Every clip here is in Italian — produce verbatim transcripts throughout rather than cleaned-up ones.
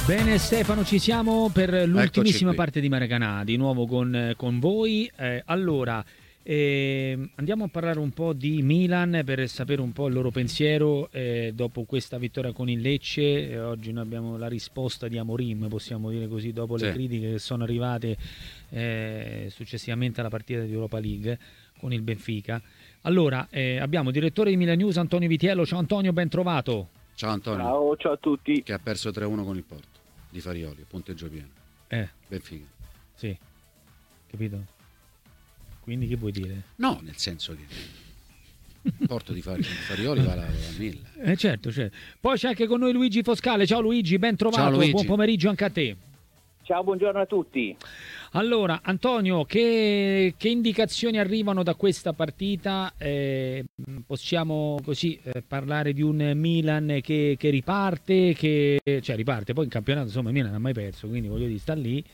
Bene Stefano, ci siamo per l'ultimissima parte di Maracanã, di nuovo con, con voi. Eh, allora, eh, andiamo a parlare un po' di Milan per sapere un po' il loro pensiero eh, dopo questa vittoria con il Lecce. Eh, oggi noi abbiamo la risposta di Amorim, possiamo dire così, dopo le Sì. critiche che sono arrivate eh, successivamente alla partita di Europa League con il Benfica. Allora, eh, abbiamo il direttore di Milan News, Antonio Vitiello. Ciao Antonio, ben trovato. Ciao Antonio. Ciao, ciao a tutti. Che ha perso tre a uno con il Porto di Farioli, punteggio pieno. Eh. Benfica. Sì, capito? Quindi che vuoi dire? No, nel senso che il Porto di Fari- Farioli va a mille. Eh certo, certo. Poi c'è anche con noi Luigi Foscale. Ciao Luigi, ben trovato. Ciao, Luigi. Buon pomeriggio anche a te. Ciao, buongiorno a tutti. Allora, Antonio, che, che indicazioni arrivano da questa partita? Eh, possiamo così eh, parlare di un Milan che, che riparte, che cioè riparte, poi in campionato insomma Milan non ha mai perso, quindi voglio dire, sta lì.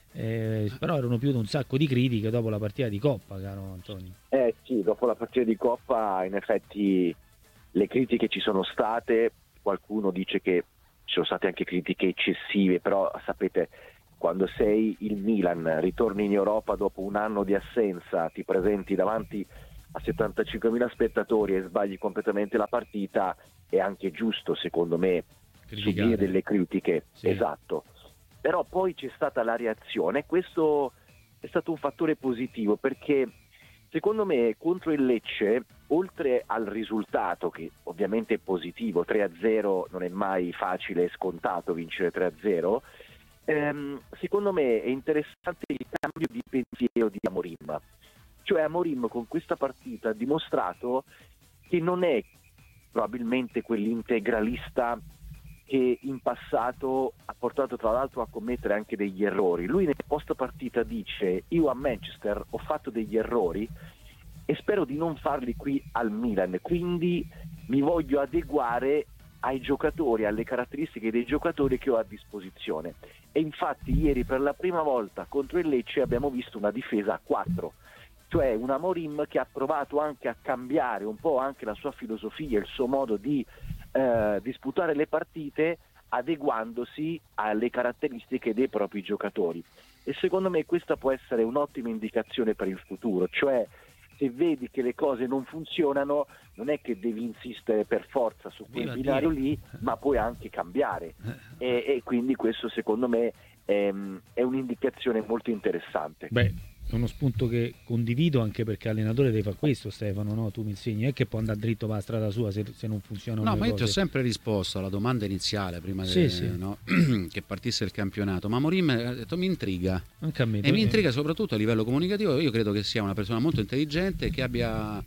Eh, però erano più di un sacco di critiche dopo la partita di Coppa, caro Antonio. Eh sì, dopo la partita di Coppa in effetti le critiche ci sono state, qualcuno dice che ci sono state anche critiche eccessive, però sapete, quando sei il Milan, ritorni in Europa dopo un anno di assenza, ti presenti davanti a settantacinquemila spettatori e sbagli completamente la partita, è anche giusto secondo me subire delle critiche, sì. Esatto. Però poi c'è stata la reazione, questo è stato un fattore positivo perché secondo me contro il Lecce, oltre al risultato che ovviamente è positivo, tre a zero non è mai facile e scontato vincere tre a zero, ehm, secondo me è interessante il cambio di pensiero di Amorim. Cioè Amorim con questa partita ha dimostrato che non è probabilmente quell'integralista che in passato ha portato tra l'altro a commettere anche degli errori. Lui nel post partita dice: io a Manchester ho fatto degli errori e spero di non farli qui al Milan, quindi mi voglio adeguare ai giocatori, alle caratteristiche dei giocatori che ho a disposizione. E infatti ieri per la prima volta contro il Lecce abbiamo visto una difesa a quattro, cioè un Amorim che ha provato anche a cambiare un po' anche la sua filosofia, il suo modo di Eh, disputare le partite adeguandosi alle caratteristiche dei propri giocatori, e secondo me questa può essere un'ottima indicazione per il futuro. Cioè se vedi che le cose non funzionano non è che devi insistere per forza su quel binario lì, ma puoi anche cambiare e, e quindi questo secondo me è, è un'indicazione molto interessante. Beh, è uno spunto che condivido, anche perché allenatore deve fare questo, Stefano, no? Tu mi insegni, è che può andare dritto per la strada sua se, se non funzionano No, le ma io cose. ti ho sempre risposto alla domanda iniziale prima Sì, de, sì. no? che partisse il campionato, ma Amorim ha detto mi intriga. Anche a me, E mi intriga soprattutto a livello comunicativo. Io credo che sia una persona molto intelligente, che abbia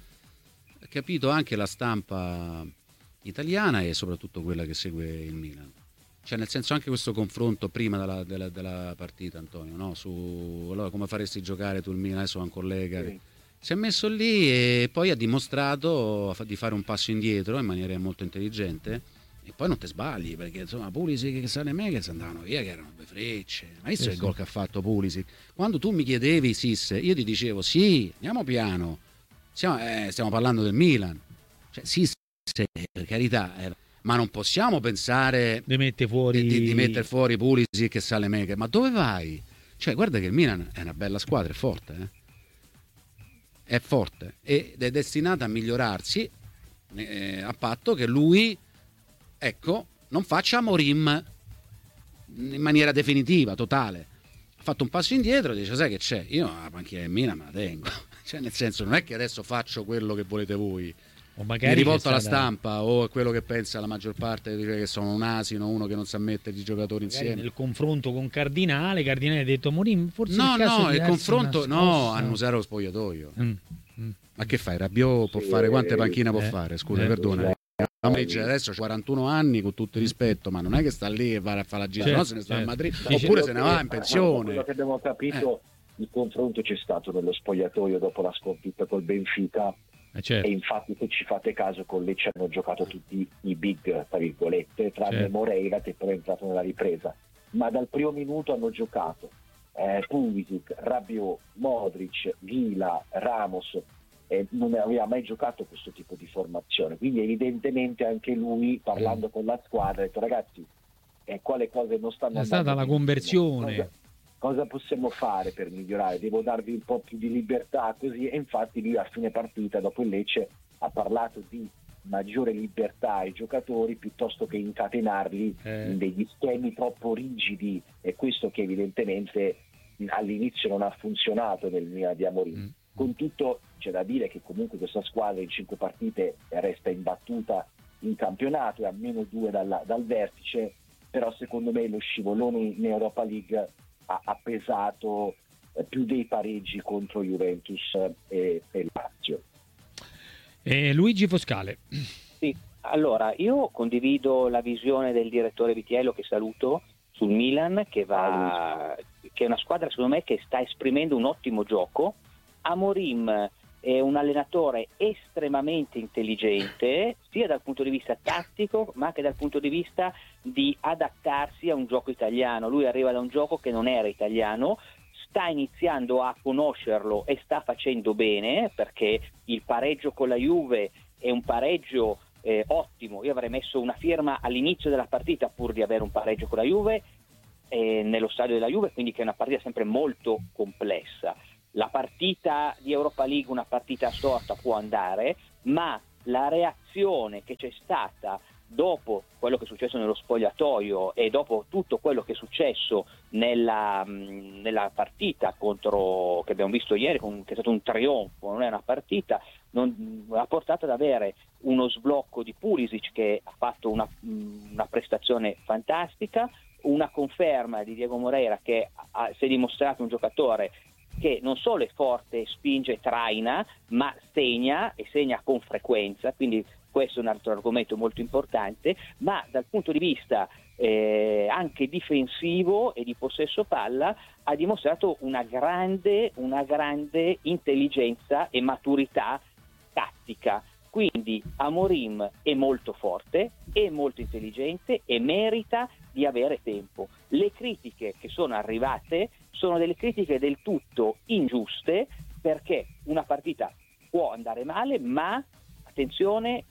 capito anche la stampa italiana e soprattutto quella che segue il Milan. Cioè nel senso anche questo confronto prima della, della, della partita, Antonio, no? Su allora come faresti giocare tu il Milan, adesso è un collega Sì. si è messo lì e poi ha dimostrato di fare un passo indietro in maniera molto intelligente, e poi non te sbagli perché insomma Pulisic che Saelemaekers andavano via che erano due frecce. Ma visto Sì, il sì. gol che ha fatto Pulisic? Quando tu mi chiedevi Sisse, io ti dicevo sì, andiamo piano, stiamo, eh, stiamo parlando del Milan, cioè Sisse per carità, eh, ma non possiamo pensare di mettere fuori di, di, di mettere fuori Pulisic e Saelemaekers. Ma dove vai? Cioè guarda che il Milan è una bella squadra, è forte, eh? È forte ed è destinata a migliorarsi eh, a patto che lui, ecco, non faccia Amorim in maniera definitiva, totale. Ha fatto un passo indietro e dice: sai che c'è? Io la panchina del Milan me la tengo. Cioè nel senso, non è che adesso faccio quello che volete voi, o mi magari rivolto alla stata... stampa o a quello che pensa la maggior parte, dice che sono un asino, uno che non sa mettere i giocatori magari insieme. nel confronto con Cardinale Cardinale ha detto Morim forse No, il caso no, di il darsi confronto una no, scossa. annusare lo spogliatoio. Mm, mm. Ma che fai? Rabiot può Sì, fare quante panchine può eh, fare? Scusa, eh, perdona. eh, Amorim adesso ha quarantuno anni, con tutto il rispetto, ma non è che sta lì e va a fare la gira, Certo, no, se ne sta certo. a Madrid, Dice- oppure se ne va in Quello pensione. che abbiamo capito, il confronto c'è stato nello spogliatoio dopo la sconfitta col Benfica, Eh, certo. e infatti se ci fate caso con Lecce hanno giocato tutti i big, tra virgolette, tranne Certo. Moreira che però è entrato nella ripresa, ma dal primo minuto hanno giocato eh, Pulisic, Rabiot, Modric, Vila, Ramos, eh, non aveva mai giocato questo tipo di formazione, quindi evidentemente anche lui, parlando con la squadra, ha detto: ragazzi, e quale cose non stanno è andando stata la benissimo. conversione. Cosa, cosa possiamo fare per migliorare? Devo darvi un po' più di libertà così, e infatti lui a fine partita dopo il Lecce ha parlato di maggiore libertà ai giocatori piuttosto che incatenarli eh. in degli schemi troppo rigidi, e questo che evidentemente all'inizio non ha funzionato nel Milan di Amorim. Mm. Con tutto c'è da dire che comunque questa squadra in cinque partite resta imbattuta in campionato e a meno due dalla, dal vertice, però secondo me lo scivolone in Europa League ha, ha pesato eh, più dei pareggi contro Juventus e, e Lazio. E Luigi Foscale. Sì, allora io condivido la visione del direttore Vitiello, che saluto, sul Milan, che va, che è una squadra secondo me che sta esprimendo un ottimo gioco. Amorim è un allenatore estremamente intelligente sia dal punto di vista tattico ma anche dal punto di vista di adattarsi a un gioco italiano. Lui arriva da un gioco che non era italiano, sta iniziando a conoscerlo e sta facendo bene, perché il pareggio con la Juve è un pareggio eh, ottimo. Io avrei messo una firma all'inizio della partita pur di avere un pareggio con la Juve eh, nello stadio della Juve, quindi che è una partita sempre molto complessa. La partita di Europa League, una partita a sorta, può andare, ma la reazione che c'è stata dopo quello che è successo nello spogliatoio e dopo tutto quello che è successo nella, nella partita contro, che abbiamo visto ieri, che è stato un trionfo, non è una partita, non, ha portato ad avere uno sblocco di Pulisic, che ha fatto una, una prestazione fantastica, una conferma di Diego Moreira, che ha, si è dimostrato un giocatore che non solo è forte, spinge, traina, ma segna e segna con frequenza, quindi questo è un altro argomento molto importante. Ma dal punto di vista eh, anche difensivo e di possesso palla ha dimostrato una grande, una grande intelligenza e maturità tattica. Quindi Amorim è molto forte, è molto intelligente e merita di avere tempo. Le critiche che sono arrivate sono delle critiche del tutto ingiuste, perché una partita può andare male, ma attenzione,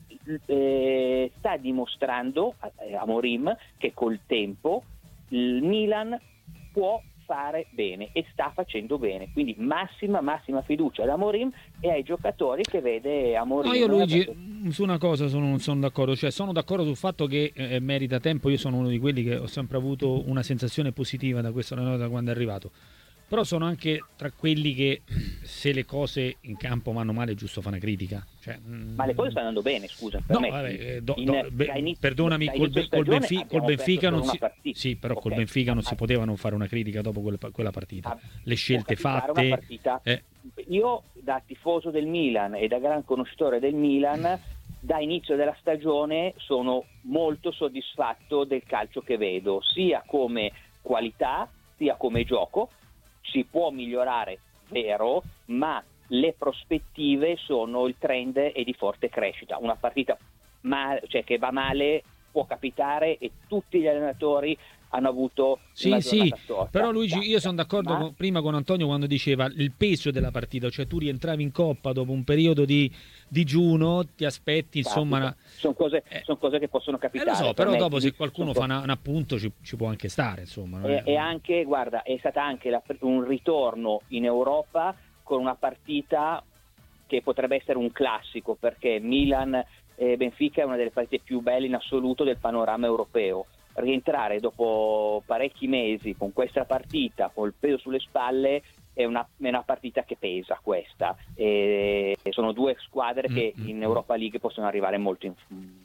eh, sta dimostrando eh, Amorim che col tempo il Milan può fare bene e sta facendo bene, quindi massima massima fiducia ad Amorim e ai giocatori che vede Amorim. No, io Luigi su una cosa sono, non sono d'accordo, cioè sono d'accordo sul fatto che eh, merita tempo. Io sono uno di quelli che ho sempre avuto una sensazione positiva da questo allenatore, da quando è arrivato, però sono anche tra quelli che se le cose in campo vanno male è giusto fare una critica, cioè, ma le cose stanno andando bene, scusa, no, vabbè, do, do, in, be, inizio, perdonami, col, be, col, Benfica, col Benfica non si sì, però okay. Col Benfica non si poteva non fare una critica dopo quella, quella partita, le scelte fatte partita, eh. Io da tifoso del Milan e da gran conoscitore del Milan, da inizio della stagione sono molto soddisfatto del calcio che vedo, sia come qualità sia come gioco. Si può migliorare, vero, ma le prospettive sono, il trend è di forte crescita. Una partita mal, cioè che va male può capitare, e tutti gli allenatori hanno avuto sì, una sì, storta. però Luigi, io sono d'accordo ma... con, prima con Antonio quando diceva il peso della partita, cioè tu rientravi in Coppa dopo un periodo di digiuno, ti aspetti, insomma una... sono cose, eh, son cose che possono capitare. Eh, lo so, però me, dopo se qualcuno fa son... una, un appunto ci, ci può anche stare, insomma. Non e, è... e anche, guarda, è stata anche la, un ritorno in Europa con una partita che potrebbe essere un classico, perché Milan e Benfica è una delle partite più belle in assoluto del panorama europeo. Rientrare dopo parecchi mesi con questa partita, col peso sulle spalle, è una, è una partita che pesa questa. E sono due squadre che in Europa League possono arrivare molto in,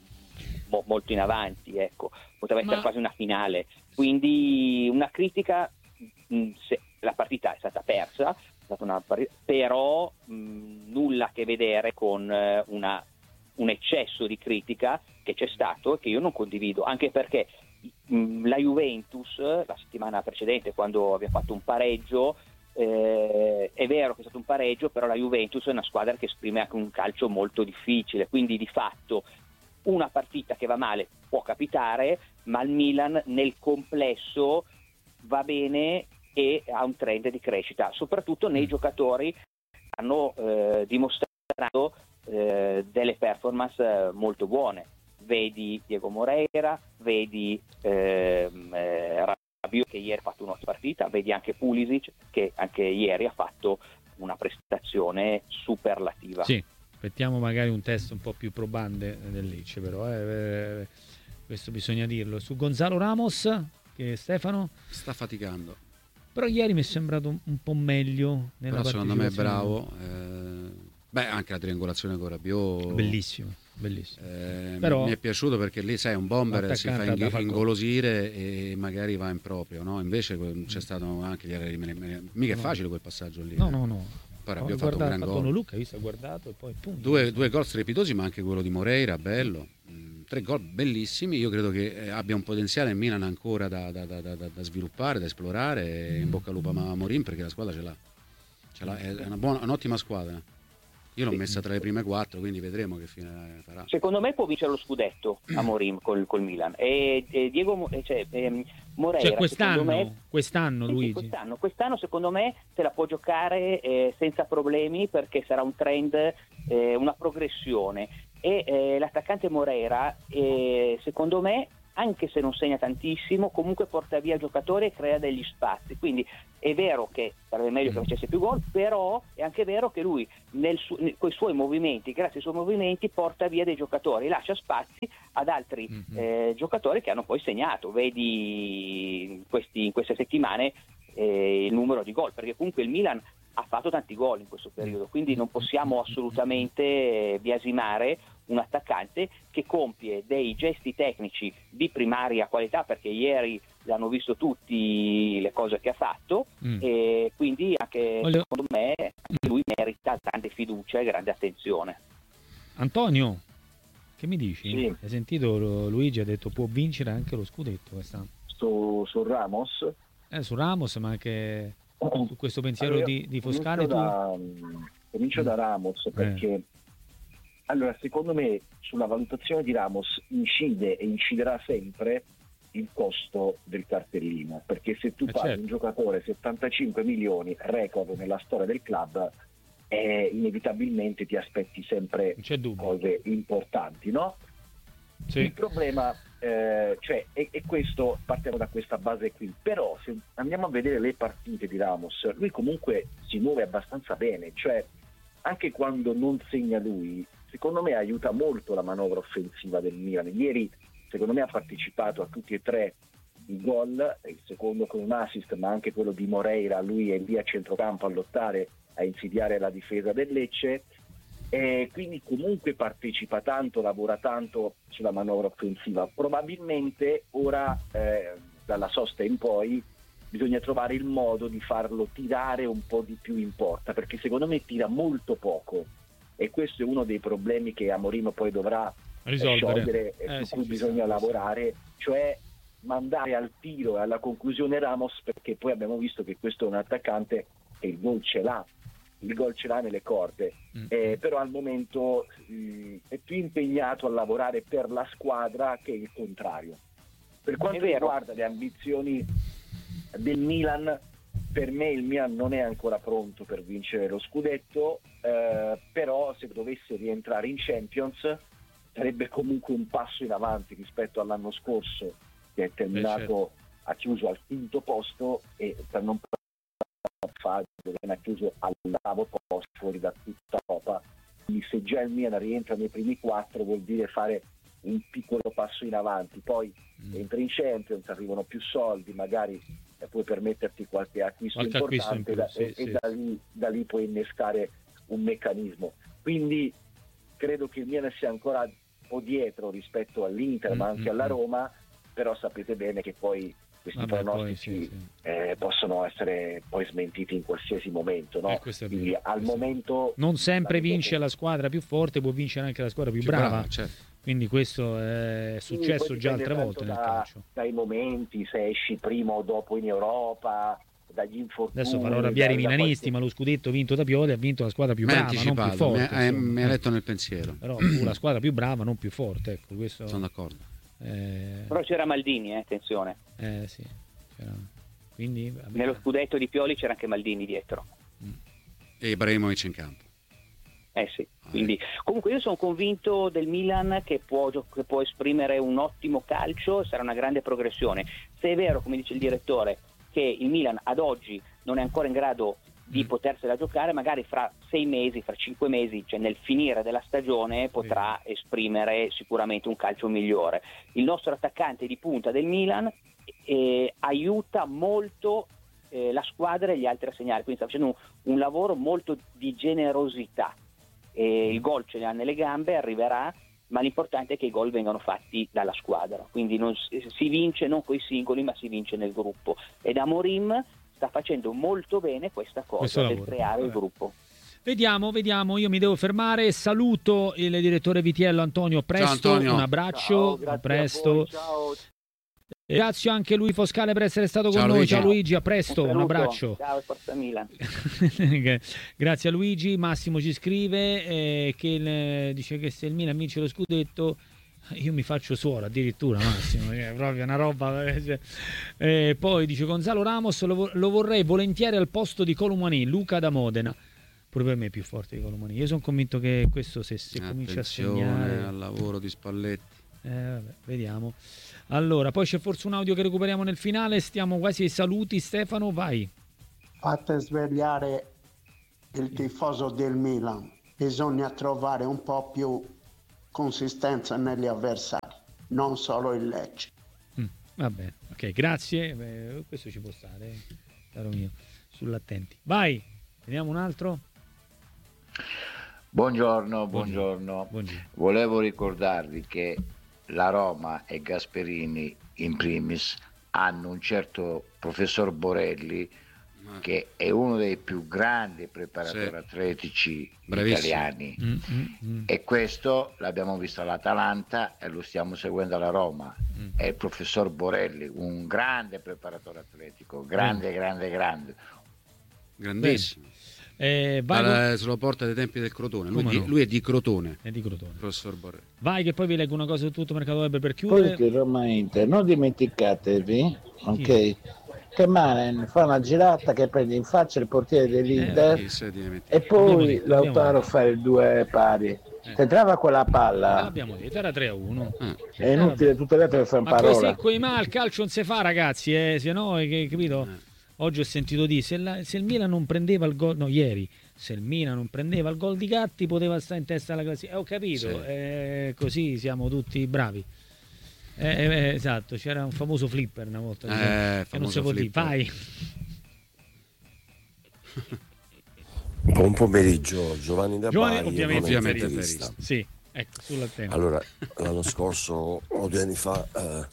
molto in avanti, ecco. Potrebbe essere Ma... quasi una finale. Quindi una critica, se la partita è stata persa, è stata una partita, però mh, nulla a che vedere con una, un eccesso di critica che c'è stato e che io non condivido, anche perché la Juventus la settimana precedente, quando abbiamo fatto un pareggio, eh, è vero che è stato un pareggio, però la Juventus è una squadra che esprime anche un calcio molto difficile, quindi di fatto una partita che va male può capitare, ma il Milan nel complesso va bene e ha un trend di crescita, soprattutto nei giocatori hanno eh, dimostrato eh, delle performance molto buone. vedi Diego Moreira, vedi ehm, eh, Rabiot che ieri ha fatto un'ottima partita, vedi anche Pulisic che anche ieri ha fatto una prestazione superlativa. Sì, aspettiamo magari un test un po' più probante del Lecce, però eh, questo bisogna dirlo. Su Gonzalo Ramos, che Stefano sta faticando, però ieri mi è sembrato un, un po' meglio nella però secondo me è partecipazione. bravo. Eh, beh, anche la triangolazione con Rabiot, bellissimo, bellissimo. Eh, però mi è piaciuto perché lì sai un bomber si fa attaccante da ing- Falcone. ingolosire e magari va in proprio, no? Invece c'è stato anche ieri, me ne- me ne- mica è No. facile quel passaggio lì. no eh. no no Poi Ho Rabiot ha fatto un gran guardato gol. Luca, visto, ha guardato e poi pum, Due, due gol strepitosi, ma anche quello di Moreira, bello. Mm, tre gol bellissimi. Io credo che eh, abbia un potenziale in Milan ancora da, da- da- da- da sviluppare, da esplorare. E in bocca al lupo a Amorim perché la squadra ce l'ha. Ce l'ha, è una buona, un'ottima squadra. Io l'ho messa tra le prime quattro, quindi vedremo che fine farà. Secondo me può vincere lo scudetto Amorim col, col Milan e, e Diego Mo- cioè, ehm, Moreira cioè quest'anno, secondo me, quest'anno sì, sì, Luigi quest'anno, quest'anno secondo me se la può giocare eh, senza problemi perché sarà un trend, eh, una progressione e eh, l'attaccante Moreira eh, secondo me anche se non segna tantissimo comunque porta via giocatori e crea degli spazi, quindi è vero che sarebbe meglio che facesse più gol, però è anche vero che lui nel su- con i suoi movimenti, grazie ai suoi movimenti porta via dei giocatori, lascia spazi ad altri Mhm. eh, giocatori che hanno poi segnato, vedi in, questi, in queste settimane eh, il numero di gol, perché comunque il Milan ha fatto tanti gol in questo periodo, quindi non possiamo assolutamente eh, biasimare un attaccante che compie dei gesti tecnici di primaria qualità, perché ieri l'hanno visto tutti le cose che ha fatto Mm. e quindi anche Voglio- secondo me lui merita grande fiducia e grande attenzione. Antonio, che mi dici? Sì. Hai sentito Lu- Luigi ha detto può vincere anche lo scudetto quest'anno. Su, su Ramos. Eh, su Ramos, ma anche su questo pensiero Allora, di, di comincio Foscale tu? da, comincio da Ramos perché allora secondo me sulla valutazione di Ramos incide e inciderà sempre il costo del cartellino, perché se tu Eh, paghi certo. un giocatore settantacinque milioni, record nella storia del club, eh, inevitabilmente ti aspetti sempre Non c'è dubbio. cose importanti, no? Il Sì. problema eh, cioè, è, è questo, partiamo da questa base qui, però se andiamo a vedere le partite di Ramos, lui comunque si muove abbastanza bene, cioè anche quando non segna lui, secondo me aiuta molto la manovra offensiva del Milan. Ieri secondo me ha partecipato a tutti e tre i gol, il secondo con un assist, ma anche quello di Moreira, lui è lì a centrocampo a lottare, a insidiare la difesa del Lecce. E quindi comunque partecipa tanto, lavora tanto sulla manovra offensiva. Probabilmente ora eh, dalla sosta in poi bisogna trovare il modo di farlo tirare un po' di più in porta, perché secondo me tira molto poco e questo è uno dei problemi che Amorim poi dovrà Risolvere. sciogliere e Eh, su sì, cui ci bisogna sta, lavorare, cioè mandare al tiro e alla conclusione Ramos, perché poi abbiamo visto che questo è un attaccante che il gol ce l'ha, il gol ce l'ha nelle corde, Mm. eh, però al momento mh, è più impegnato a lavorare per la squadra che il contrario. Per quanto È vero. riguarda le ambizioni del Milan, per me il Milan non è ancora pronto per vincere lo scudetto, eh, però se dovesse rientrare in Champions sarebbe comunque un passo in avanti rispetto all'anno scorso, che è terminato, Beh, certo. ha chiuso al quinto posto, e per non parlare ha chiuso all'ottavo posto fuori da tutta Europa. Quindi se già il Milan rientra nei primi quattro vuol dire fare un piccolo passo in avanti, poi Mm. entri in Champions, arrivano più soldi, magari eh, puoi permetterti qualche acquisto Qualche acquisto in importante più, da- sì, e, sì. e da, lì, da lì puoi innescare un meccanismo. Quindi credo che il Milan sia ancora un po' dietro rispetto all'Inter, Mm, ma anche mm, alla mm. Roma, però sapete bene che poi questi Vabbè, poi pronostici sì, sì. eh, possono essere poi smentiti in qualsiasi momento, no? Eh, questo è Quindi vero, al questo è vero. momento Non sempre la vedo vince come- la squadra più forte, può vincere anche la squadra più Più brava. brava, certo. Quindi questo è Sì, successo poi già dipende altre tanto volte nel da- calcio. dai momenti, se esci prima o dopo in Europa, dagli infortuni. Adesso farò arrabbiare i da- da milanisti, qualche- ma lo scudetto vinto da Pioli ha vinto la squadra più Mi hai brava, non più anticipato, mi forte. hai- insomma. mi hai Eh, letto nel pensiero. Però fu la squadra più brava, non più forte. Ecco, questo, Sono d'accordo. eh, Però c'era Maldini, eh, attenzione, eh, sì. C'era- Quindi, vabbè. nello scudetto di Pioli c'era anche Maldini dietro. E Ibrahimovic in campo. Eh sì, quindi comunque io sono convinto del Milan che può, che può esprimere un ottimo calcio, sarà una grande progressione. Se è vero, come dice il direttore, che il Milan ad oggi non è ancora in grado di mm. potersela giocare, magari fra sei mesi, fra cinque mesi, cioè nel finire della stagione, potrà sì. esprimere sicuramente un calcio migliore. Il nostro attaccante di punta del Milan eh, aiuta molto eh, la squadra e gli altri a segnare, quindi sta facendo un, un lavoro molto di generosità. E il gol ce ne ha nelle gambe, arriverà, ma l'importante è che i gol vengano fatti dalla squadra, quindi non si vince non coi singoli ma si vince nel gruppo, ed Amorim sta facendo molto bene questa cosa del creare il gruppo. Vediamo, vediamo, io mi devo fermare, saluto il direttore Vitiello Antonio, presto, ciao, Antonio. Un abbraccio, ciao, a presto. a voi, ciao. Grazie anche a Luigi Foscale per essere stato ciao, con noi. Luigi. Ciao Luigi, a presto, un, un abbraccio. Ciao, Forza Milan. Grazie a Luigi. Massimo ci scrive eh, che il, dice che se il Milan vince lo scudetto io mi faccio suora addirittura, Massimo, è proprio una roba. Eh, poi dice Gonzalo Ramos, lo, lo vorrei volentieri al posto di Colomani, Luca da Modena. Pure per me è più forte di Colomani. Io sono convinto che questo se, se comincia a segnare al lavoro di Spalletti. Eh, vabbè, vediamo. Allora, poi c'è forse un audio che recuperiamo nel finale. Stiamo quasi ai saluti. Stefano, vai. Fate svegliare il tifoso del Milan. Bisogna trovare un po' più consistenza negli avversari, non solo il Lecce. Mm, vabbè, ok, grazie. Beh, questo ci può stare, caro mio. Sull'attenti. Vai, vediamo un altro. Buongiorno, buongiorno. Buongiorno. Volevo ricordarvi che la Roma e Gasperini in primis hanno un certo professor Borelli che è uno dei più grandi preparatori sì. atletici Bravissimo. italiani mm, mm, mm. e questo l'abbiamo visto all'Atalanta e lo stiamo seguendo alla Roma. Mm. È il professor Borelli, un grande preparatore atletico, grande, mm. grande, grande. Grandissimo. Eh, vai Alla, con... sulla porta dei tempi del Crotone. Lui, no? di, lui è di Crotone. È di Crotone. Professor Borelli. Vai che poi vi leggo una cosa su tutto Mercato Web per chiudere. Poi Roma Inter, non dimenticatevi, ok? Sì. Che Malen fa una girata che prende in faccia il portiere dell'Inter eh, e poi detto, Lautaro fa il due pari. Eh. Se entrava quella palla, l'abbiamo detto, era tre a uno. Eh. È inutile eh, tutte le altre per fare un ma parola. Così coi ma il calcio non si fa, ragazzi, eh, se no, che, capito? Eh. Oggi ho sentito dire se, la, se il Milan non prendeva il gol, no, ieri, se il Milan non prendeva il gol di Gatti poteva stare in testa alla classifica. Eh, ho capito, sì. eh, così siamo tutti bravi. Eh, eh, esatto, c'era un famoso flipper una volta eh, che non si può dire. Vai. Buon pomeriggio, Giovanni da Giovanni, Bari, ovviamente, ovviamente interista. Sì, ecco, sulla tema. Allora, l'anno scorso o due anni fa eh,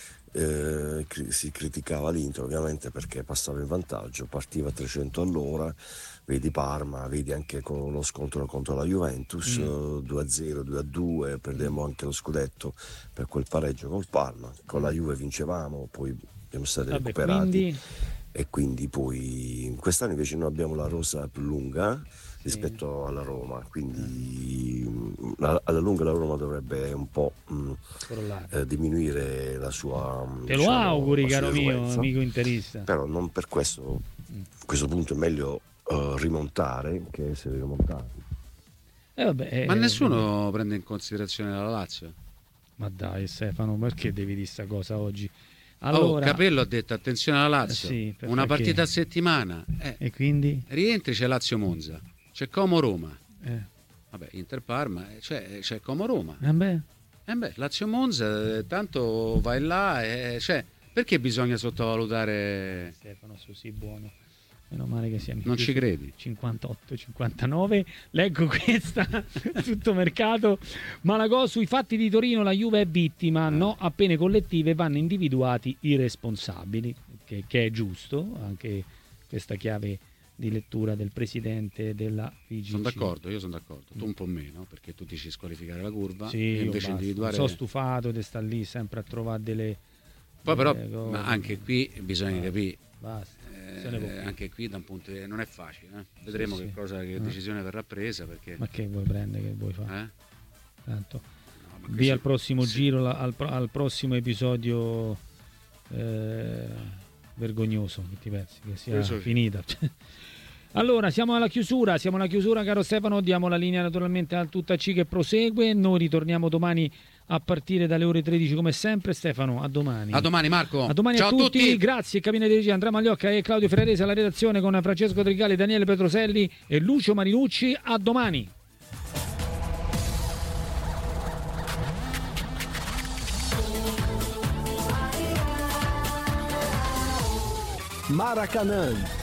eh, si criticava l'Inter ovviamente perché passava in vantaggio, partiva a trecento all'ora, vedi Parma, vedi anche con lo scontro contro la Juventus, mm. due a zero, due a due, perdemmo anche lo scudetto per quel pareggio col Parma, con la Juve vincevamo, poi siamo stati Vabbè, recuperati quindi... e quindi poi quest'anno invece noi abbiamo la rosa più lunga rispetto sì. alla Roma, quindi mm. alla lunga la Roma dovrebbe un po' mh, eh, diminuire la sua te diciamo, lo auguri caro mio amico interista, però non per questo a questo punto è meglio uh, rimontare che essere rimontati. Eh, vabbè, eh, ma nessuno eh, prende in considerazione la Lazio. Ma dai Stefano, perché devi dire sta cosa oggi? Allora, oh, Capello ha detto attenzione alla Lazio, eh sì, una partita a settimana eh. e quindi rientri, c'è Lazio Monza, c'è Como Roma, eh. vabbè Inter Parma, cioè, c'è Como Roma, eh beh. Eh beh, Lazio Monza, eh, tanto vai là, eh, cioè, perché bisogna sottovalutare Stefano, su sì buono. Meno male che siamo non ci credi cinquantotto cinquantanove. Leggo questa tutto mercato. Malagò sui fatti di Torino la Juve è vittima, eh. no a pene collettive vanno individuati i responsabili, che, che è giusto anche questa chiave di lettura del presidente della V G C. Sono d'accordo, io sono d'accordo, tu un po' meno perché tu dici squalificare la curva sì, e invece individuare. Sono stufato di stare lì sempre a trovare delle poi però ma anche qui bisogna ah, capire basta. Eh, anche qui da un punto di non è facile, eh? vedremo sì, che cosa che no. decisione verrà presa perché... ma che vuoi prendere, che vuoi fare? Eh? Tanto no, via al prossimo sì. giro al, al prossimo episodio eh, vergognoso che ti pensi che sia Questo finita Allora, siamo alla chiusura, siamo alla chiusura, caro Stefano, diamo la linea naturalmente al Tutta C che prosegue, noi ritorniamo domani a partire dalle ore tredici come sempre. Stefano, a domani. A domani Marco. A domani. Ciao a tutti. tutti. Grazie, cabina di regia Andrea Magliocca e Claudio Ferrarese alla redazione con Francesco Tricali, Daniele Petroselli e Lucio Marinucci. A domani. Maracanã